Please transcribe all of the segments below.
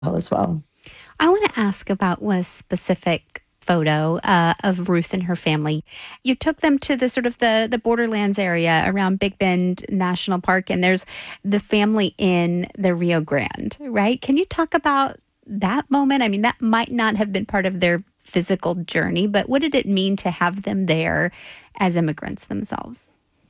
as well. I want to ask about one specific photo of Ruth and her family. You took them to the sort of the borderlands area around Big Bend National Park, and there's the family in the Rio Grande, right? Can you talk about that moment? I mean, that might not have been part of their physical journey, but what did it mean to have them there as immigrants themselves?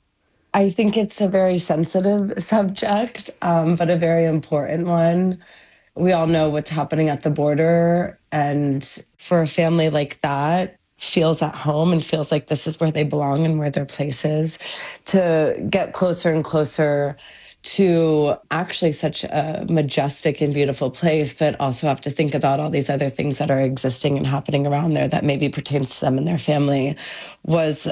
I think it's a very sensitive subject, but a very important one. We all know what's happening at the border. And for a family like that, feels at home and feels like this is where they belong and where their place is, to get closer and closer to actually such a majestic and beautiful place, but also have to think about all these other things that are existing and happening around there that maybe pertains to them and their family was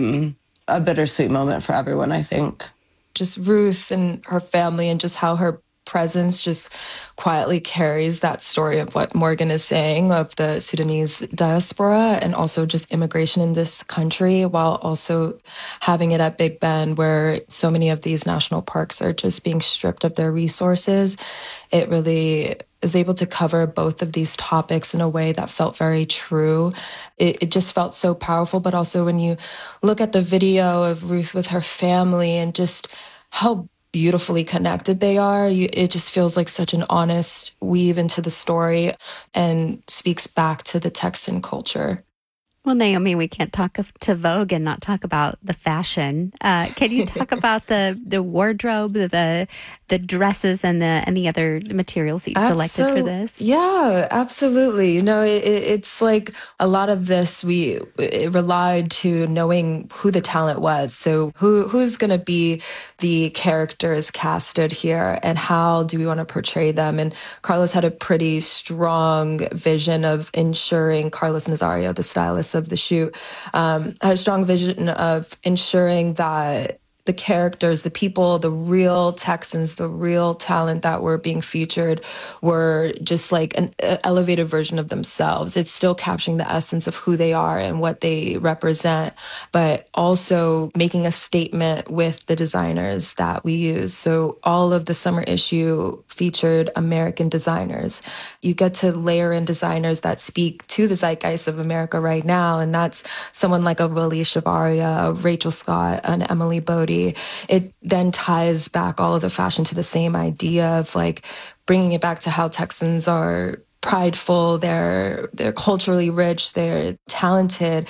a bittersweet moment for everyone, I think. Just Ruth and her family and just how her presence just quietly carries that story of what Morgan is saying of the Sudanese diaspora and also just immigration in this country, while also having it at Big Bend, where so many of these national parks are just being stripped of their resources. It really is able to cover both of these topics in a way that felt very true. It just felt so powerful. But also, when you look at the video of Ruth with her family and just how beautifully connected they are, it just feels like such an honest weave into the story and speaks back to the Texan culture. Well, Naomi, we can't to Vogue and not talk about the fashion. Can you talk about the wardrobe, the dresses, and the other materials that you selected for this? Yeah, absolutely. It's like a lot of this it relied to knowing who the talent was. So who's going to be the characters casted here, and how do we want to portray them? And Carlos had a pretty strong vision of ensuring, Carlos Nazario, the stylist of the shoot, had a strong vision of ensuring that the characters, the people, the real Texans, the real talent that were being featured were just like an elevated version of themselves. It's still capturing the essence of who they are and what they represent, but also making a statement with the designers that we use. So all of the summer issue featured American designers. You get to layer in designers that speak to the zeitgeist of America right now, and that's someone like a Willie Shavaria, a Rachel Scott, an Emily Bodie. It then ties back all of the fashion to the same idea of like bringing it back to how Texans are prideful, they're culturally rich, they're talented.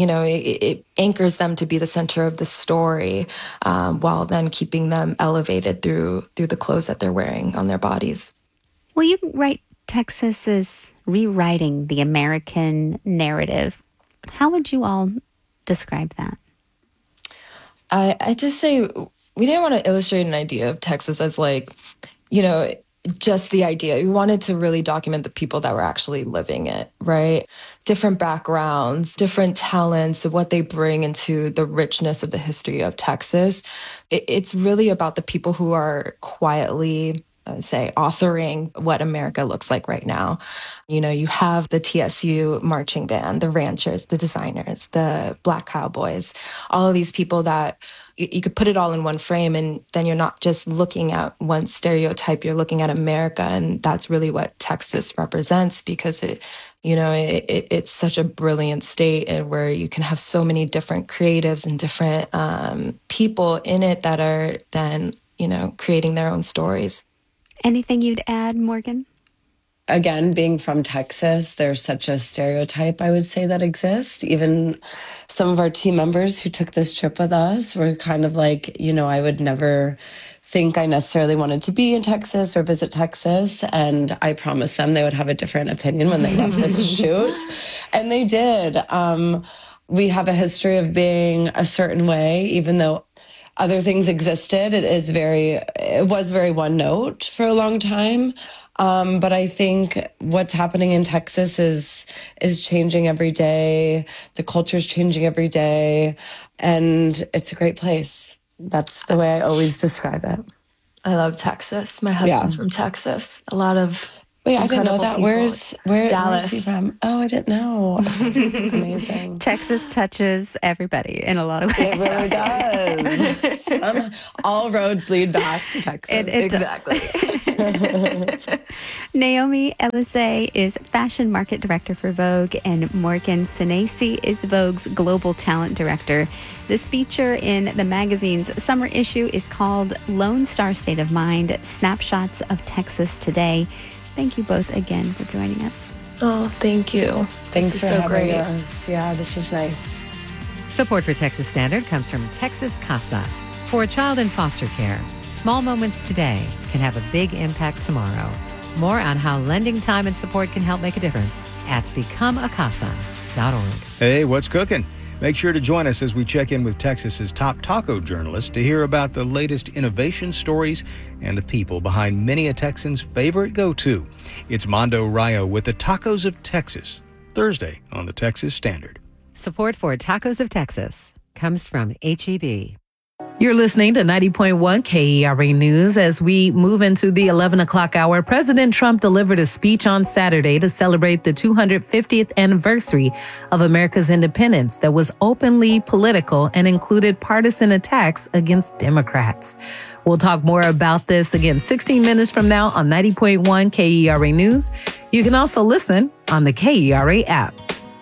It anchors them to be the center of the story, while then keeping them elevated through the clothes that they're wearing on their bodies. Well, you write Texas is rewriting the American narrative. How would you all describe that? I just say we didn't want to illustrate an idea of Texas as like, you know, just the idea. We wanted to really document the people that were actually living it, right? Different backgrounds, different talents, what they bring into the richness of the history of Texas. It's really about the people who are quietly, say, authoring what America looks like right now. You have the TSU marching band, the ranchers, the designers, the Black Cowboys, all of these people that you could put it all in one frame, and then you're not just looking at one stereotype, you're looking at America. And that's really what Texas represents, because it's such a brilliant state, and where you can have so many different creatives and different people in it that are then, creating their own stories. Anything you'd add, Morgan? Again, being from Texas, there's such a stereotype, I would say, that exists. Even some of our team members who took this trip with us were kind of like, I would never think I necessarily wanted to be in Texas or visit Texas. And I promised them they would have a different opinion when they left this shoot. And they did. We have a history of being a certain way, even though other things existed. It was very one note for a long time. But I think what's happening in Texas is changing every day. The culture is changing every day, and it's a great place. That's the way I always describe it. I love Texas. My Yeah. husband's from Texas. A lot of Wait, I didn't know incredible that. people. Where's he Dallas. from? Oh, I didn't know. Amazing. Texas touches everybody in a lot of It ways. really does. All roads lead back to Texas. It does. Exactly. Naomi Elisee is Fashion Market Director for Vogue, and Morgan Senesi is Vogue's Global Talent Director. This feature in the magazine's summer issue is called Lone Star State of Mind, Snapshots of Texas Today. Thank you both again for joining us. Oh, thank you. Thanks for having great. us. Yeah, this is nice. Support for Texas Standard comes from Texas Casa. For a child in foster care, small moments today can have a big impact tomorrow. More on how lending time and support can help make a difference at becomeacasa.org. Hey, what's cooking? Make sure to join us as we check in with Texas's top taco journalists to hear about the latest innovation stories and the people behind many a Texan's favorite go-to. It's Mondo Rayo with the Tacos of Texas, Thursday on the Texas Standard. Support for Tacos of Texas comes from HEB. You're listening to 90.1 KERA News. As we move into the 11 o'clock hour, President Trump delivered a speech on Saturday to celebrate the 250th anniversary of America's independence that was openly political and included partisan attacks against Democrats. We'll talk more about this again 16 minutes from now on 90.1 KERA News. You can also listen on the KERA app.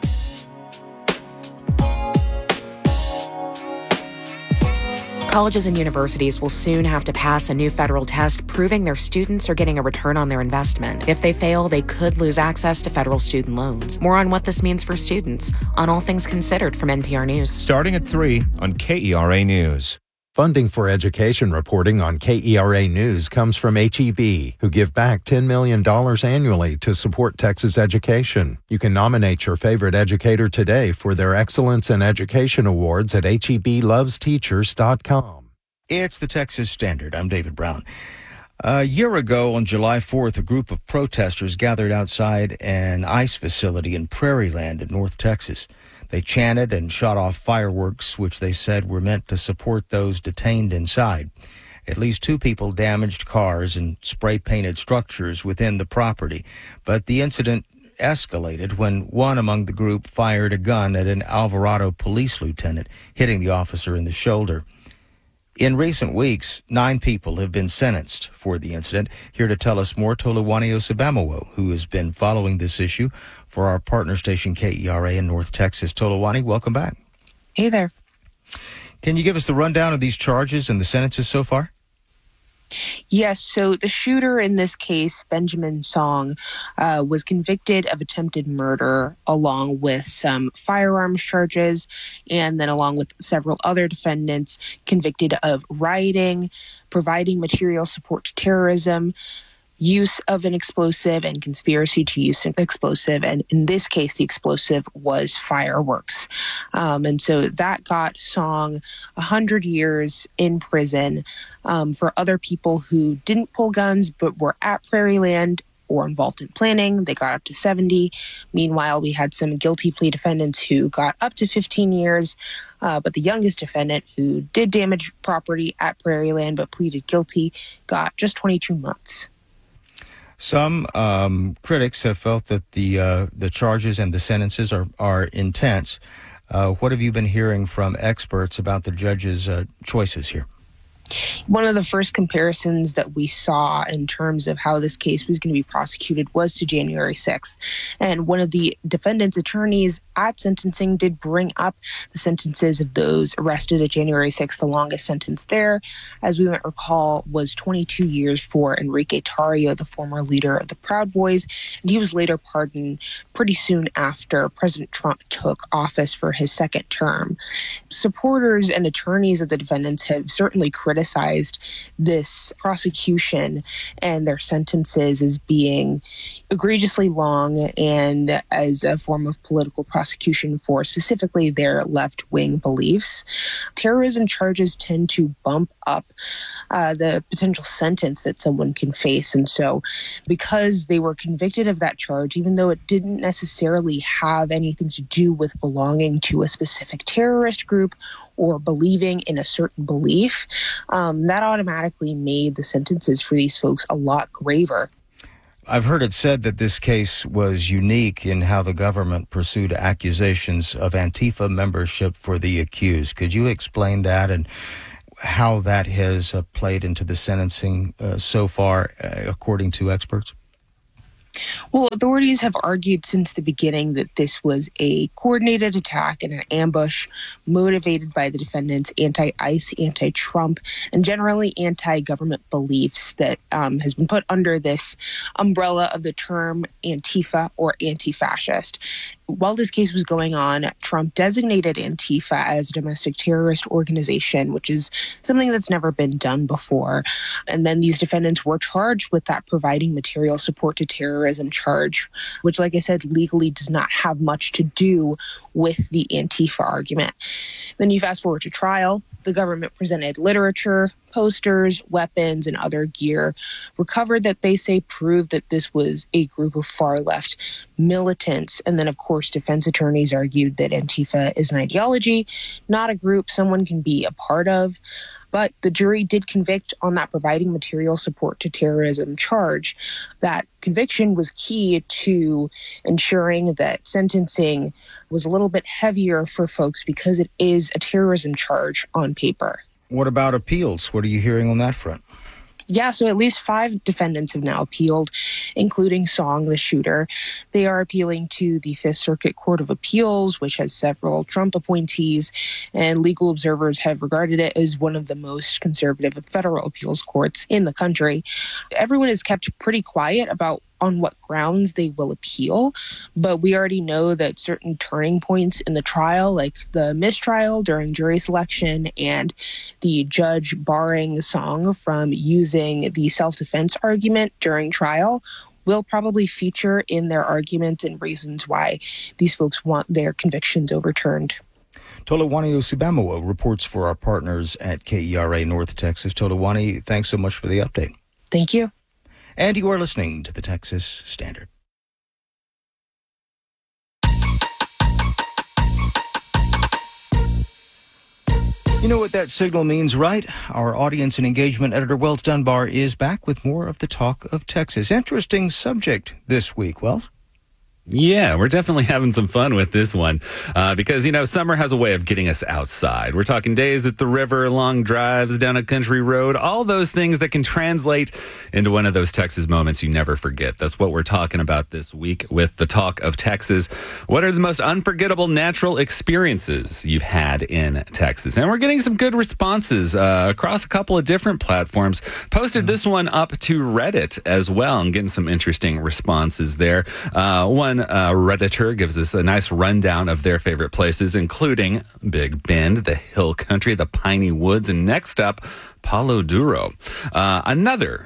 Colleges and universities will soon have to pass a new federal test proving their students are getting a return on their investment. If they fail, they could lose access to federal student loans. More on what this means for students on All Things Considered from NPR News. Starting at 3 on KERA News. Funding for education reporting on KERA News comes from HEB, who give back $10 million annually to support Texas education. You can nominate your favorite educator today for their Excellence in Education Awards at HEBlovesteachers.com. It's the Texas Standard. I'm David Brown. A year ago, on July 4th, a group of protesters gathered outside an ICE facility in Prairie Land in North Texas. They chanted and shot off fireworks, which they said were meant to support those detained inside. At least 2 people damaged cars and spray-painted structures within the property. But the incident escalated when one among the group fired a gun at an Alvarado police lieutenant, hitting the officer in the shoulder. In recent weeks, 9 people have been sentenced for the incident. Here to tell us more, Toluwani Osabamowo, who has been following this issue for our partner station KERA in North Texas. Toluwani, welcome back. Hey there. Can you give us the rundown of these charges and the sentences so far? Yes, so the shooter in this case, Benjamin Song, was convicted of attempted murder along with some firearms charges, and then along with several other defendants convicted of rioting, providing material support to terrorism, use of an explosive, and conspiracy to use an explosive. And in this case, the explosive was fireworks. And so that got Song 100 years in prison. For other people who didn't pull guns but were at Prairie Land or involved in planning, they got up to 70. Meanwhile, we had some guilty plea defendants who got up to 15 years. But the youngest defendant, who did damage property at Prairie Land but pleaded guilty, got just 22 months. Some critics have felt that the charges and the sentences are intense. What have you been hearing from experts about the judge's choices here? One of the first comparisons that we saw in terms of how this case was going to be prosecuted was to January 6th. And one of the defendant's attorneys at sentencing did bring up the sentences of those arrested at January 6th. The longest sentence there, as we might recall, was 22 years for Enrique Tarrio, the former leader of the Proud Boys. And he was later pardoned pretty soon after President Trump took office for his second term. Supporters and attorneys of the defendants have certainly criticized this prosecution and their sentences as being egregiously long and as a form of political prosecution for specifically their left-wing beliefs. Terrorism charges tend to bump up the potential sentence that someone can face. And so because they were convicted of that charge, even though it didn't necessarily have anything to do with belonging to a specific terrorist group or believing in a certain belief, that automatically made the sentences for these folks a lot graver. I've heard it said that this case was unique in how the government pursued accusations of Antifa membership for the accused. Could you explain that and how that has played into the sentencing so far, according to experts? Well, authorities have argued since the beginning that this was a coordinated attack and an ambush motivated by the defendant's anti-ICE, anti-Trump, and generally anti-government beliefs that has been put under this umbrella of the term Antifa or anti-fascist. While this case was going on, Trump designated Antifa as a domestic terrorist organization, which is something that's never been done before. And then these defendants were charged with that providing material support to terrorism charge, which, like I said, legally does not have much to do with the Antifa argument. Then you fast forward to trial. The government presented literature, posters, weapons, and other gear recovered that they say proved that this was a group of far-left militants. And then, of course, defense attorneys argued that Antifa is an ideology, not a group someone can be a part of. But the jury did convict on that providing material support to terrorism charge. That conviction was key to ensuring that sentencing was a little bit heavier for folks because it is a terrorism charge on paper. What about appeals? What are you hearing on that front? Yeah, so at least 5 defendants have now appealed, including Song, the shooter. They are appealing to the Fifth Circuit Court of Appeals, which has several Trump appointees, and legal observers have regarded it as one of the most conservative federal appeals courts in the country. Everyone is kept pretty quiet about on what grounds they will appeal, but we already know that certain turning points in the trial, like the mistrial during jury selection and the judge barring Song from using the self-defense argument during trial, will probably feature in their argument and reasons why these folks want their convictions overturned. Tolawani Osibamowo reports for our partners at KERA North Texas. Tolawani, thanks so much for the update. Thank you. And you are listening to the Texas Standard. You know what that signal means, right? Our audience and engagement editor, Wells Dunbar, is back with more of the Talk of Texas. Interesting subject this week, Wells. Yeah, we're definitely having some fun with this one because, summer has a way of getting us outside. We're talking days at the river, long drives down a country road, all those things that can translate into one of those Texas moments you never forget. That's what we're talking about this week with the Talk of Texas. What are the most unforgettable natural experiences you've had in Texas? And we're getting some good responses across a couple of different platforms. Posted this one up to Reddit as well and getting some interesting responses there. One Redditor gives us a nice rundown of their favorite places, including Big Bend, the Hill Country, the Piney Woods, and next up, Palo Duro. Another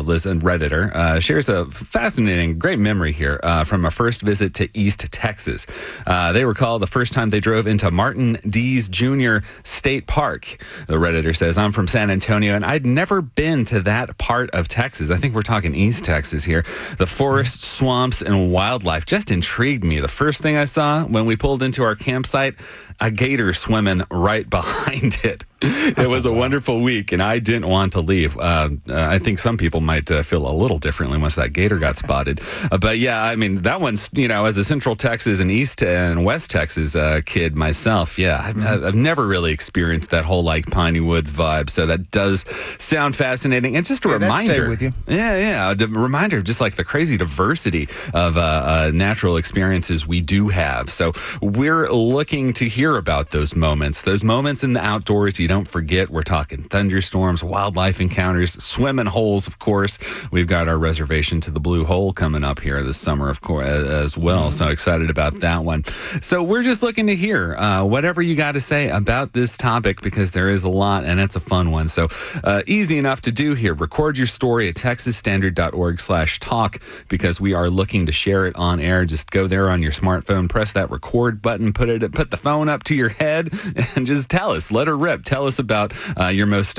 Redditor shares a fascinating, great memory here from a first visit to East Texas. They recall the first time they drove into Martin Dees Jr. State Park. The Redditor says, I'm from San Antonio, and I'd never been to that part of Texas. I think we're talking East Texas here. The forests, swamps, and wildlife just intrigued me. The first thing I saw when we pulled into our campsite, a gator swimming right behind it. It was a wonderful week, and I didn't want to leave. I think some people might feel a little differently once that gator got spotted. But yeah, I mean, that one's, as a Central Texas and East and West Texas kid myself, I've never really experienced that whole Piney Woods vibe. So that does sound fascinating. And just a reminder. Stay with you. Yeah. A reminder of just the crazy diversity of natural experiences we do have. So we're looking to hear about those moments in the outdoors you don't forget. We're talking thunderstorms, wildlife encounters, swimming holes, of course. We've got our reservation to the Blue Hole coming up here this summer, of course, as well. So excited about that one. So we're just looking to hear whatever you got to say about this topic, because there is a lot and it's a fun one. So easy enough to do here. Record your story at texasstandard.org/talk, because we are looking to share it on air. Just go there on your smartphone, press that record button, put the phone up to your head, and just tell us. Let her rip. Tell us about your most,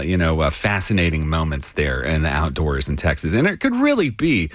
fascinating moments there in the outdoors in Texas. And it could really be,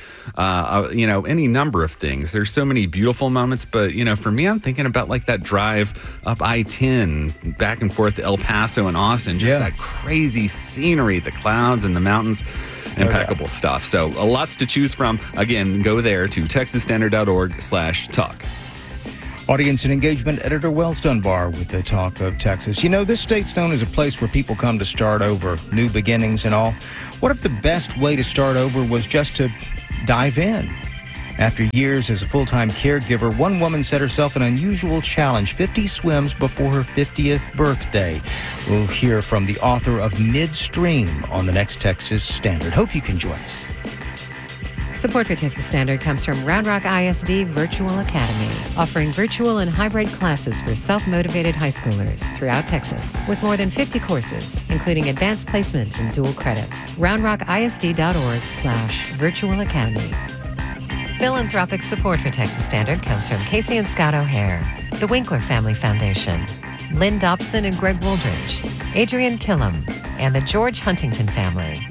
any number of things. There's so many beautiful moments, but, for me, I'm thinking about that drive up I-10 back and forth to El Paso and Austin. Just that crazy scenery, the clouds and the mountains. impeccable stuff. So lots to choose from. Again, go there to texasstandard.org/talk. Audience and engagement editor Wells Dunbar with the Talk of Texas. You know, this state's known as a place where people come to start over, new beginnings and all. What if the best way to start over was just to dive in? After years as a full-time caregiver, one woman set herself an unusual challenge, 50 swims before her 50th birthday. We'll hear from the author of Midstream on the next Texas Standard. Hope you can join us. Support for Texas Standard comes from Round Rock ISD Virtual Academy, offering virtual and hybrid classes for self-motivated high schoolers throughout Texas, with more than 50 courses, including advanced placement and dual credits. roundrockisd.org/virtual academy. Philanthropic support for Texas Standard comes from Casey and Scott O'Hare, the Winkler Family Foundation, Lynn Dobson and Greg Woldridge, Adrian Killam, and the George Huntington family.